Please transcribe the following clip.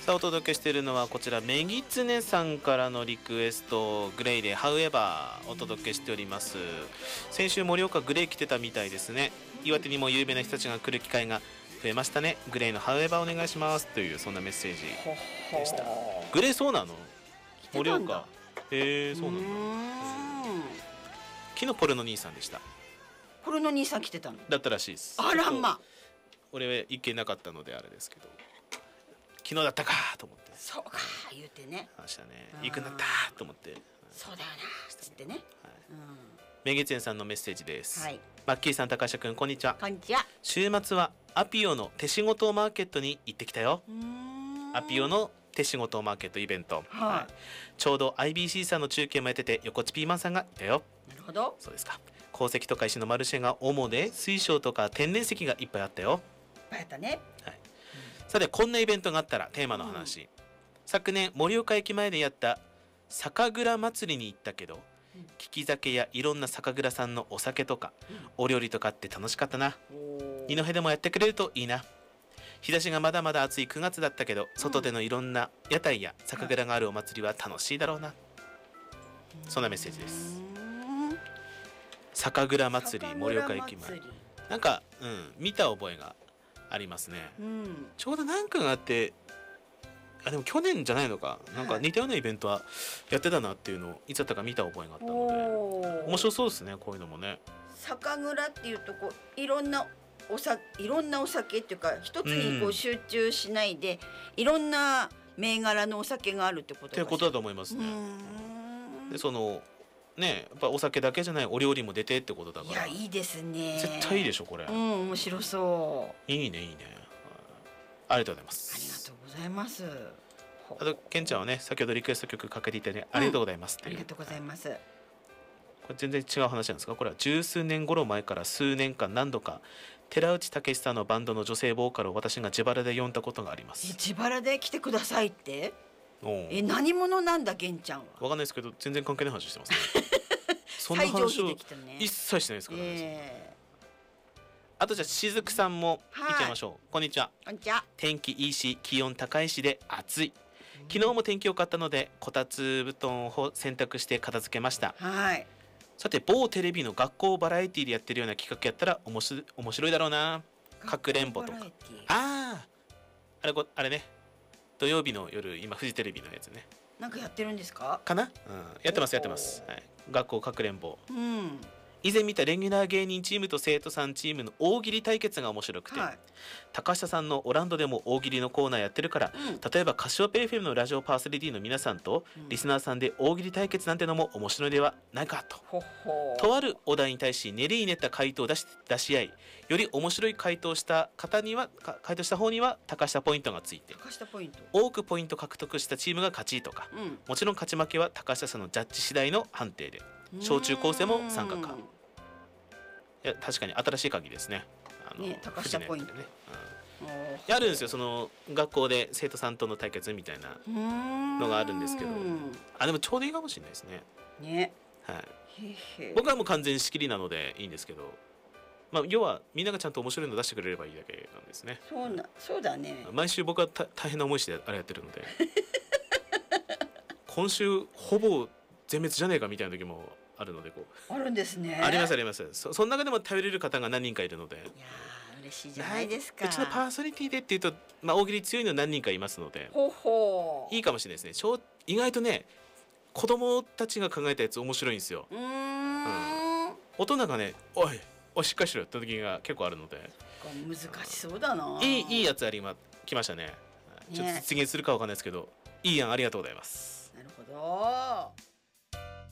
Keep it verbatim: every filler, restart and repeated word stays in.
さあお届けしているのはこちらめぎつねさんからのリクエスト、グレイで However お届けしております。先週盛岡グレイ来てたみたいですね。岩手にも有名な人たちが来る機会が増えましたね。グレイの However お願いしますというそんなメッセージでした。グレイそうなの？盛岡。へえ、そうなんだ。昨日ポルノ兄さんでした。 ポルノ兄さん来てたのだったらしいです。 あらま、 俺は行けなかったのであれですけど、昨日だったかと思って。 そうか言うてね、 明日ね行くんだったと思って、 そうだよなつってね、はい、 めげつんさんのメッセージです、 はい、 マッキーさん、高橋くん、こんにちは。 こんにちは。 週末はアピオの手仕事マーケットに行ってきたよ。アピオの手仕事マーケットイベント、はいはい、ちょうど アイビーシー さんの中継もやってて横地ピーマンさんがいたよ。 なるほど、 そうですか。鉱石とか石のマルシェが主で水晶とか天然石がいっぱいあったよ。いっぱいあったね、はい、 うん、さてこんなイベントがあったらテーマの話、うん、昨年盛岡駅前でやった酒蔵祭りに行ったけど、うん、利き酒やいろんな酒蔵さんのお酒とか、うん、お料理とかって楽しかったな。二戸でもやってくれるといいな。日差しがまだまだ暑いくがつだったけど、外でのいろんな屋台や酒蔵があるお祭りは楽しいだろうな、うん、そんなメッセージです。酒蔵祭り盛岡駅前、なんか、うん、見た覚えがありますね、うん、ちょうど何かがあって、あでも去年じゃないのか、なんか似たようなイベントはやってたなっていうのをいつだったか見た覚えがあったので、面白そうですね、こういうのもね。 酒蔵っていうとこういろんなおさいろんなお酒っていうか一つにこう集中しないで、うん、いろんな銘柄のお酒があるってことかしら。 ってことだと思いますね。でそのね、やっぱお酒だけじゃないお料理も出てってことだから。 いやいいですね。 絶対いいでしょこれ。 うん、面白そう。 いいねいいね。ありがとうございます。 ありがとうございます。 あとケンちゃんはね、先ほどリクエスト曲かけていただいてありがとうございますっていう、 うん、ありがとうございます。 これ全然違う話なんですか。これは十数年頃前から数年間何度か寺内武さんのバンドの女性ボーカルを私が自腹で呼んだことがあります。 え自腹で来てくださいって？え何者なんだゲンちゃんは。わかんないですけど全然関係ない話してますね。そんな話を一切してないですからね、えー、あとじゃあしずくさんも見ちゃいましょう、はい、こんにちは。 こんにちは。 天気いいし気温高いしで暑い。昨日も天気良かったのでこたつ布団を洗濯して片付けました、 はい、 さて某テレビの学校バラエティでやってるような企画やったら面白い、面白いだろうな。かくれんぼとか、あああれあれね、土曜日の夜今フジテレビのやつね、 なんかやってるんですかかな、うん、やってますやってます、はい、学校かくれんぼ、 うん、 以前見たレギュラー芸人チームと生徒さんチームの大喜利対決が面白くて、はい、高下さんのオランドでも大喜利のコーナーやってるから、うん、例えばカシオペイエフエムのラジオパーソナリティの皆さんと、うん、リスナーさんで大喜利対決なんてのも面白いではないかと。 ほほとあるお題に対し練りに練った回答を出し、出し合い、より面白い回答した方には回答した方には高下ポイントがついて、 高下ポイント多くポイント獲得したチームが勝ちとか、うん、もちろん勝ち負けは高下さんのジャッジ次第の判定で、小中高生も参加か。いや確かに新しい鍵ですね。あのね、高下ポイントね、 うん、やるんですよ。その学校で生徒さんとの対決みたいなのがあるんですけど、あでもちょうどいいかもしれないですね。 ね、 はい、へへ僕はもう完全仕切りなのでいいんですけど、まあ、要はみんながちゃんと面白いの出してくれればいいだけなんですね。 そうな、そうだね。 毎週僕は大変な思いしてあれやってるので今週ほぼ全滅じゃねえかみたいな時もあるので、こうあるんですね。 ありますあります。 そ, その中でも食べれる方が何人かいるので、いや嬉しいじゃないですか。 うちのパーソナリティでっていうと、まあ、大喜利強いの何人かいますので、 ほほいいかもしれないですね。意外とね子供たちが考えたやつ面白いんですよ。 うーん、うん、 大人がねおいおいしっかりしろって時が結構あるので、 難しそうだな。 いいいいやつありま来ましたね。ちょっと実現するかわかんないですけど、いい案ありがとうございます。 なるほど。